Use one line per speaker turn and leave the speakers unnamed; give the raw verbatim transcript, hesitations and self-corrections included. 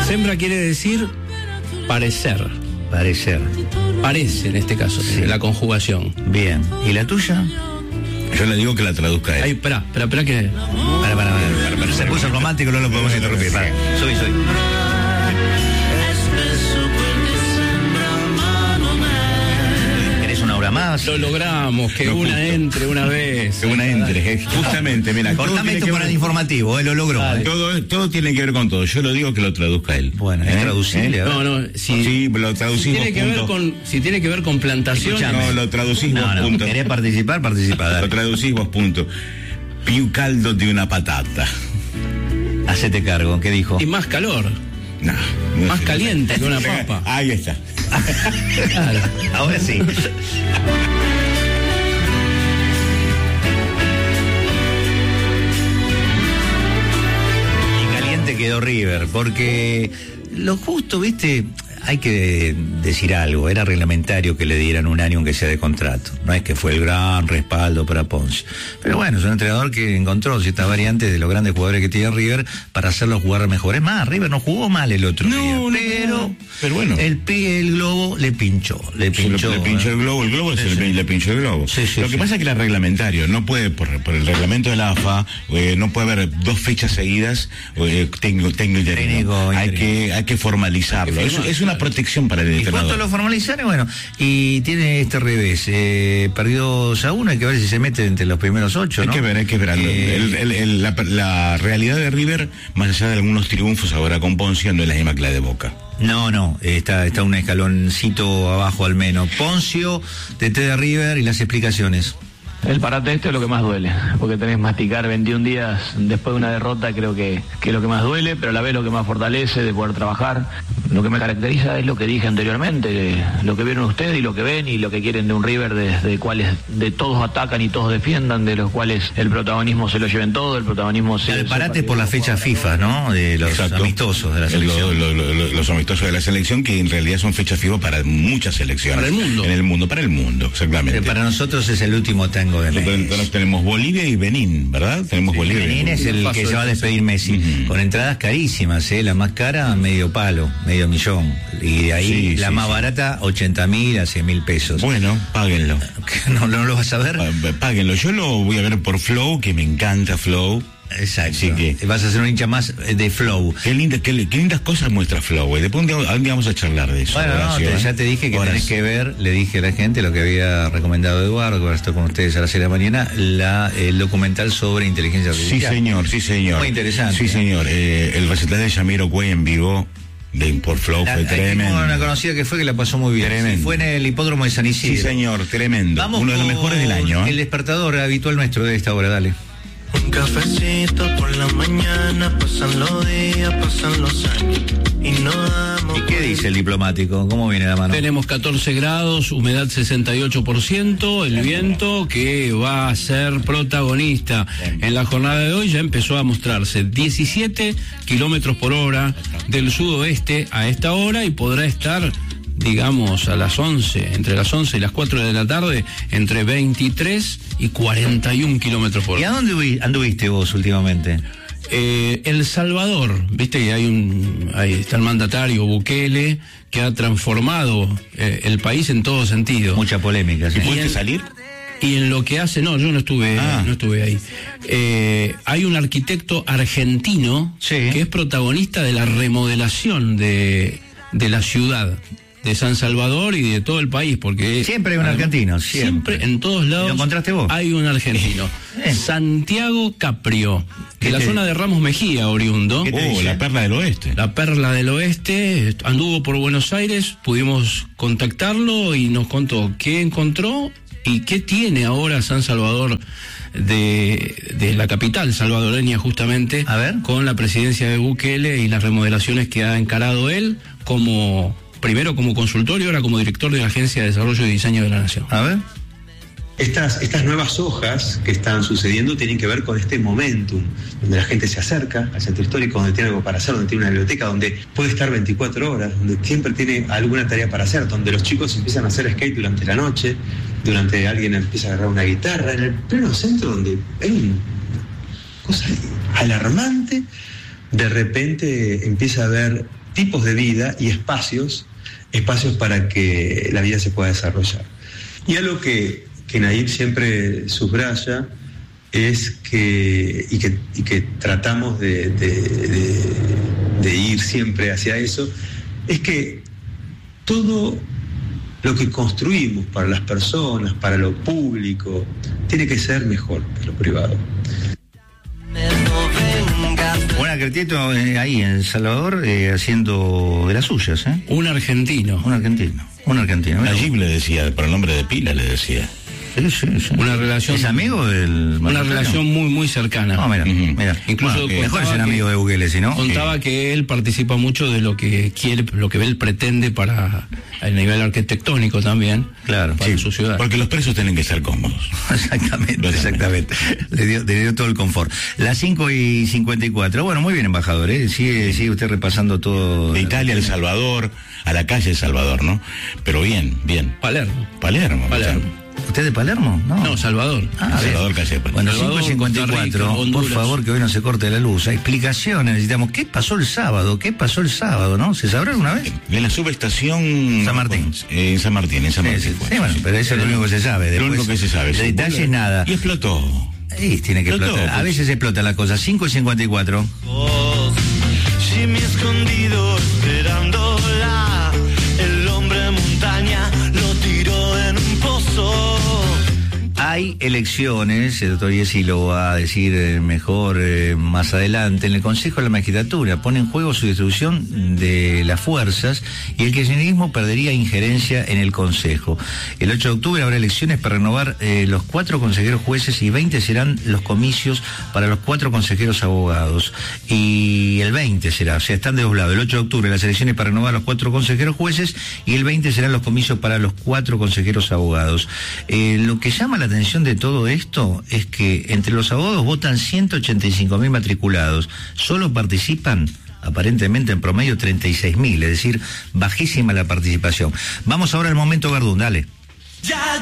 Sembra quiere decir parecer.
Parecer.
Parece en este caso, sí. La conjugación.
Bien. ¿Y la tuya?
Yo le digo que la traduzca él.
Ay, espera, espera, espera que...
Para, para, para, para, se puso romántico, no lo podemos interrumpir. Para. Soy, soy. ¿Querés una obra más?
Lo logramos, que
Lo
una
justo.
entre una vez.
Que una entre, justamente, mira.
Cortame esto para el informativo, eh, lo logró.
Todo,
Eh.
todo, todo tiene que ver con todo. Yo lo digo que lo traduzca él.
Bueno, es
¿Eh?
traducible.
¿Eh?
a ver.
No, no, si,
Sí, lo
si
traducimos.
tiene que ver
punto.
con, si tiene que ver con plantaciones.
Escuchame.
No, lo traducís
No,
vos,
no,
punto.
¿querés participar? Participa, dale.
Lo traducís vos, punto. Più caldo de una patata.
Hacete cargo, ¿qué dijo?
Y más calor.
No, no
Más
sé.
caliente que una papa.
Ahí está.
Claro.
Ahora sí. Y caliente quedó River, porque lo justo, viste, hay que decir algo, era reglamentario que le dieran un año aunque sea de contrato, no es que fue el gran respaldo para Ponce, pero bueno, es un entrenador que encontró ciertas variantes de los grandes jugadores que tiene River para hacerlos jugar mejor. Es más, River no jugó mal el otro
No,
día,
no,
pero,
no. Pero bueno.
el, pi- el globo le pinchó, le pinchó.
Le, le pinchó el globo, el globo
Sí,
se
sí.
le, le pinchó el globo.
Sí, sí,
Lo que
sí.
pasa es que era reglamentario, no puede, por, por el reglamento de la A F A, eh, no puede haber dos fechas seguidas eh, técnico, técnico interino.
Técnico
Hay
interino.
que, hay que formalizarlo. Es, es una protección para el
¿Y
entrenador.
cuánto lo formalizaron? Bueno, y tiene este revés, eh, perdió dos a uno, hay que ver si se mete entre los primeros ocho, ¿no?
Hay que ver, hay que ver.
Eh,
El- el- el- la, la realidad de River, más allá de algunos triunfos ahora con Poncio, no es la misma que la de Boca.
No, no, está, está un escaloncito abajo al menos. Poncio, D T de River y las explicaciones.
El parate este es lo que más duele, porque tenés que masticar veintiún días después de una derrota, creo que, que es lo que más duele, pero a la vez lo que más fortalece de poder trabajar. Lo que me caracteriza es lo que dije anteriormente, lo que vieron ustedes y lo que ven y lo que quieren de un River, desde de cuales de todos atacan y todos defiendan, de los cuales el protagonismo se lo lleven todo, el protagonismo se...
El parate por la fecha FIFA, ¿no? De los
Exacto.
amistosos de la
El-
selección.
lo- lo- lo- los amistosos de la selección, que en realidad son fechas FIFA para muchas selecciones.
Para el mundo.
En el mundo, para el mundo, exactamente.
Eh, Para nosotros es el último tango de
Nosotros,
Messi.
nosotros tenemos Bolivia y Benín, ¿verdad? Tenemos Bolivia y
Benín es el
Paso
que
de
se va a
fase.
despedir Messi,
Ujú.
con entradas carísimas, ¿eh? La más cara, medio palo, medio millón. Y de ahí
Sí,
la
sí,
más
sí.
barata, ochenta mil a cien mil pesos.
Bueno, páguenlo.
¿No, no lo vas a ver?
Pá- Páguenlo. Yo lo voy a ver por Flow, que me encanta Flow.
Exacto.
Así que-
Vas a ser un hincha más de Flow.
Qué, linda, qué, qué lindas cosas muestra Flow, güey. Después un día, un día vamos a charlar de eso.
Bueno, no,
Horacio,
te-
¿eh?
ya te dije que
Horas.
tenés que ver, le dije a la gente lo que había recomendado Eduardo, que ahora estoy con ustedes a las seis de la mañana, la, el documental sobre inteligencia
Sí,
artificial.
señor, sí, señor.
Muy interesante.
Sí, señor. Eh, el recital de Yamiro Cuey en vivo de por Flow
La-
fue
hay
tremendo.
una conocida que fue que la pasó muy bien.
Tremendo.
Sí, fue en el hipódromo de San Isidro.
Sí, señor, tremendo.
Vamos
Uno de los
con
mejores del año. ¿eh?
El despertador habitual nuestro de esta hora, dale.
Un cafecito por la mañana, pasan los días, pasan los años y no damos.
¿Y qué dice el diplomático? ¿Cómo viene la mano?
Tenemos catorce grados, humedad sesenta y ocho por ciento, el viento que va a ser protagonista en la jornada de hoy ya empezó a mostrarse diecisiete kilómetros por hora del sudoeste a esta hora y podrá estar, digamos, a las once, entre las once y las cuatro de la tarde, entre veintitrés y cuarenta y un kilómetros por
¿Y
hora.
a dónde hubi- anduviste vos últimamente?
Eh, El Salvador, viste que hay un, ahí está el mandatario Bukele, que ha transformado eh, el país en todo sentido.
Mucha polémica, sí.
¿Y pudiste
en-
salir?
Y en lo que hace, no, yo no estuve,
Ah.
no estuve ahí. Eh, hay un arquitecto argentino
Sí.
que es protagonista de la remodelación de, de la ciudad de San Salvador y de todo el país, porque
Siempre hay un argentino, siempre.
siempre en todos lados
¿Lo encontraste vos?
hay un argentino.
Eh.
Santiago Caprio,
¿Qué
de la
te-
zona de Ramos Mejía, oriundo.
¿Qué te
Oh,
dice?
la perla del oeste.
La perla del oeste, anduvo por Buenos Aires, pudimos contactarlo y nos contó qué encontró y qué tiene ahora San Salvador de, de la capital salvadoreña, justamente,
A ver.
con la presidencia de Bukele y las remodelaciones que ha encarado él como, primero como consultor y ahora como director de la Agencia de Desarrollo y Diseño de la Nación.
A ver.
Estas, estas nuevas hojas que están sucediendo tienen que ver con este momentum, donde la gente se acerca al centro histórico, donde tiene algo para hacer, donde tiene una biblioteca, donde puede estar veinticuatro horas, donde siempre tiene alguna tarea para hacer, donde los chicos empiezan a hacer skate durante la noche, durante alguien empieza a agarrar una guitarra, en el pleno centro donde hay una cosa alarmante, de repente empieza a haber tipos de vida y espacios, espacios para que la vida se pueda desarrollar. Y algo que, que Nayib siempre subraya es que, y que, y que tratamos de, de, de, de ir siempre hacia eso, es que todo lo que construimos para las personas, para lo público, tiene que ser mejor que lo privado.
Bueno, Cretieto eh, ahí en Salvador eh, haciendo de las suyas, ¿eh?
Un argentino.
Un argentino, un argentino.
Nayib le decía, por el nombre de pila le decía.
Sí, sí, sí.
Una relación.
¿Es amigo del
Una relación muy, muy cercana.
No, mira,
Uh-huh.
mira.
Incluso
Bueno, mejor es el
contaba
amigo
que-
de Bukele, si no.
Contaba
Sí.
que él participa mucho de lo que quiere, lo que él pretende para el nivel arquitectónico también,
Claro,
para
sí.
su ciudad.
Porque los presos tienen que ser cómodos.
Exactamente, exactamente. Le dio, le dio todo el confort. Las cinco y cincuenta y cuatro. Bueno, muy bien, embajador, ¿eh? Sigue, sigue usted repasando todo.
De Italia al Salvador, a la calle El Salvador, ¿no? Pero bien, bien.
Palermo.
Palermo.
Palermo.
¿Usted de Palermo? No,
No, Salvador.
Ah,
El Salvador, calle Palermo.
Bueno,
Salvador,
cinco y cincuenta y cuatro,
Costa Rica,
por
Honduras.
favor, que hoy no se corte la luz. Hay explicaciones, necesitamos. ¿Qué pasó el sábado? ¿Qué pasó el sábado, no? ¿Se sabrá alguna vez?
En la subestación...
San Martín.
Eh, en San Martín, en San
Sí,
Martín.
sí,
fue.
sí, bueno, pero eso es lo único que se sabe.
Lo
Después,
único que se sabe.
De
sí.
detalles, nada.
Y explotó.
Ahí tiene que
Explotó,
explotar. A
pues.
veces explota la cosa. cinco y cincuenta y cuatro.
Jimmy escondido esperándola, el hombre montaña lo tiró en un pozo.
Hay elecciones, el doctor Yesi lo va a decir eh, mejor eh, más adelante, en el Consejo de la Magistratura. Pone en juego su distribución de las fuerzas y el kirchnerismo perdería injerencia en el Consejo. El ocho de octubre habrá elecciones para renovar eh, los cuatro consejeros jueces y veinte serán los comicios para los cuatro consejeros abogados. Y el veinte será, o sea, están de dos lados. El ocho de octubre las elecciones para renovar los cuatro consejeros jueces y el veinte serán los comicios para los cuatro consejeros abogados. Eh, lo que llama la atención de todo esto es que entre los abogados votan ciento ochenta y cinco mil matriculados, solo participan aparentemente en promedio treinta y seis mil, es decir, bajísima la participación. Vamos ahora al momento Verdún, dale.
Ya